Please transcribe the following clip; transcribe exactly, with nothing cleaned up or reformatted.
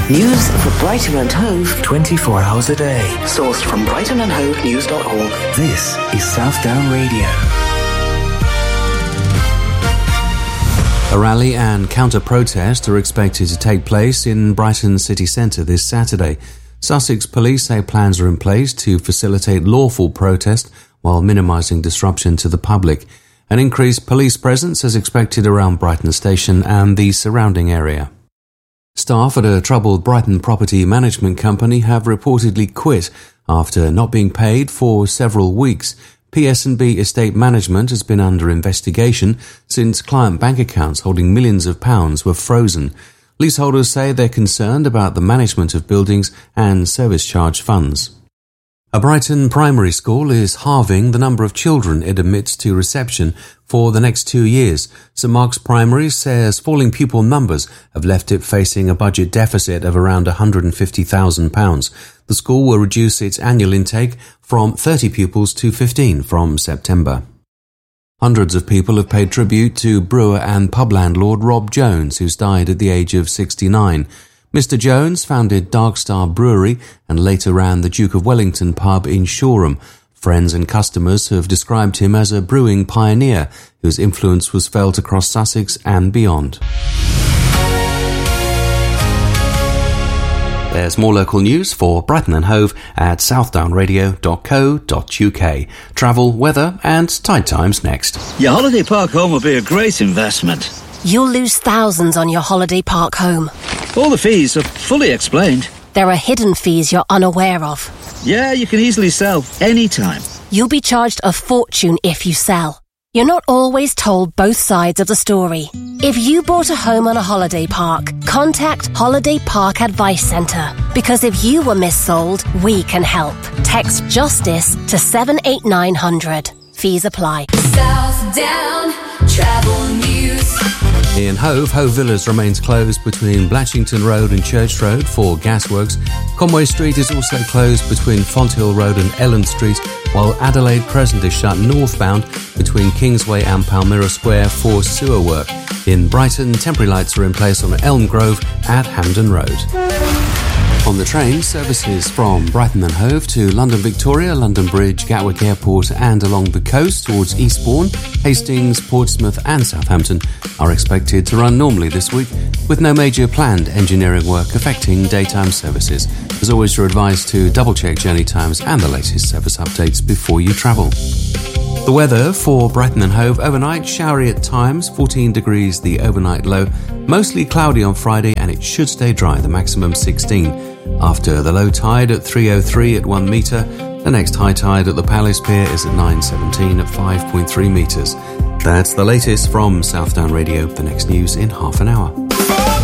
News for Brighton and Hove twenty-four hours a day. Sourced from brighton and hove news dot org. This is Southdown Radio. A rally and counter-protest are expected to take place in Brighton city centre this Saturday. Sussex Police say plans are in place to facilitate lawful protest while minimising disruption to the public. An increased police presence is expected around Brighton Station and the surrounding area. Staff at a troubled Brighton property management company have reportedly quit after not being paid for several weeks. P S and B Estate Management has been under investigation since client bank accounts holding millions of pounds were frozen. Leaseholders say they're concerned about the management of buildings and service charge funds. A Brighton primary school is halving the number of children it admits to reception for the next two years. St Mark's Primary says falling pupil numbers have left it facing a budget deficit of around one hundred fifty thousand pounds. The school will reduce its annual intake from thirty pupils to fifteen from September. Hundreds of people have paid tribute to brewer and pub landlord Rob Jones, who's died at the age of sixty-nine. Mister Jones founded Dark Star Brewery and later ran the Duke of Wellington pub in Shoreham. Friends and customers have described him as a brewing pioneer whose influence was felt across Sussex and beyond. There's more local news for Brighton and Hove at southdown radio dot co dot uk. Travel, weather and tide times next. Your holiday park home will be a great investment. You'll lose thousands on your holiday park home. All the fees are fully explained. There are hidden fees you're unaware of. Yeah, you can easily sell anytime. You'll be charged a fortune if you sell. You're not always told both sides of the story. If you bought a home on a holiday park, contact Holiday Park Advice Centre. Because if you were missold, we can help. Text JUSTICE to seven eight nine hundred. Fees apply. Southdown Travel News. In Hove, Hove Villas remains closed between Blatchington Road and Church Road for gasworks. Conway Street is also closed between Fonthill Road and Ellen Street, while Adelaide Crescent is shut northbound between Kingsway and Palmyra Square for sewer work. In Brighton, temporary lights are in place on Elm Grove at Hampden Road. On the train, services from Brighton and Hove to London Victoria, London Bridge, Gatwick Airport and along the coast towards Eastbourne, Hastings, Portsmouth and Southampton are expected to run normally this week with no major planned engineering work affecting daytime services. As always, you're advised to double-check journey times and the latest service updates before you travel. The weather for Brighton and Hove overnight, showery at times, fourteen degrees the overnight low, mostly cloudy on Friday and it should stay dry, the maximum sixteen. After the low tide at three oh three at one metre, the next high tide at the Palace Pier is at nine seventeen at five point three metres. That's the latest from Southdown Radio. The next news in half an hour.